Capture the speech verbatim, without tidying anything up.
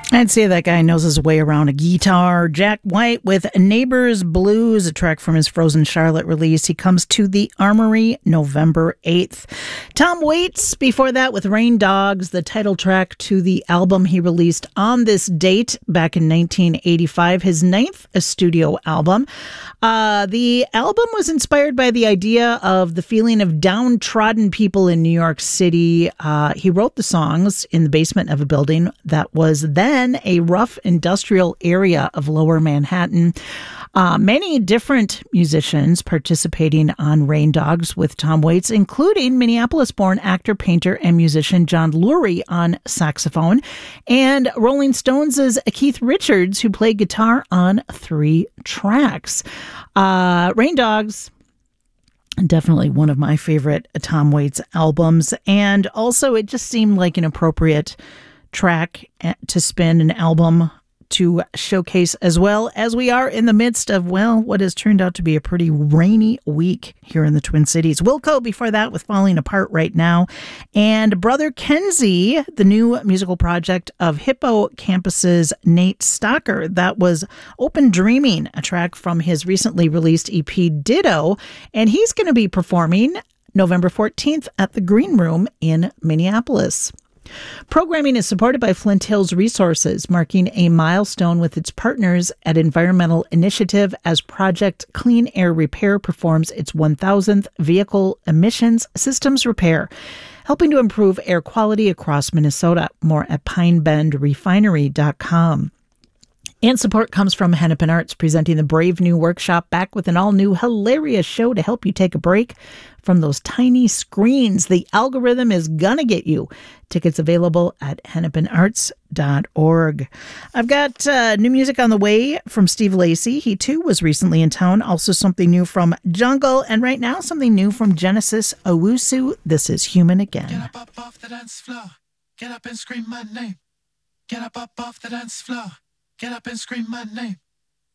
I'd say that guy knows his way around a guitar. Jack White with Neighbors Blues, a track from his Frozen Charlotte release. He comes to the Armory November eighth. Tom Waits, before that, with Rain Dogs, the title track to the album he released on this date back in nineteen eighty-five, his ninth studio album. Uh, the album was inspired by the idea of the feeling of downtrodden people in New York City. Uh, he wrote the songs in the basement of a building that was then a rough industrial area of lower Manhattan. Uh, many different musicians participating on Rain Dogs with Tom Waits, including Minneapolis-born actor, painter, and musician John Lurie on saxophone, and Rolling Stones' Keith Richards, who played guitar on three tracks. Uh, Rain Dogs, definitely one of my favorite Tom Waits albums, and also it just seemed like an appropriate track to spin an album to showcase, as well as we are in the midst of, well, what has turned out to be a pretty rainy week here in the Twin Cities. Wilco before that with Falling Apart Right Now, and Brother Kenzie, the new musical project of Hippo Campus's Nate Stocker. That was Open Dreaming, a track from his recently released E P Ditto, and he's going to be performing November fourteenth at the Green Room in Minneapolis. Programming is supported by Flint Hills Resources, marking a milestone with its partners at Environmental Initiative as Project Clean Air Repair performs its one thousandth vehicle emissions systems repair, helping to improve air quality across Minnesota. More at pine bend refinery dot com. And support comes from Hennepin Arts, presenting the Brave New Workshop, back with an all-new hilarious show to help you take a break from those tiny screens. The algorithm is gonna get you. Tickets available at hennepin arts dot org. I've got uh, new music on the way from Steve Lacy. He, too, was recently in town. Also something new from Jungle. And right now, something new from Genesis Owusu. This is Human Again. Get up, up off the dance floor. Get up and scream my name. Get up, up off the dance floor. Get up and scream my name.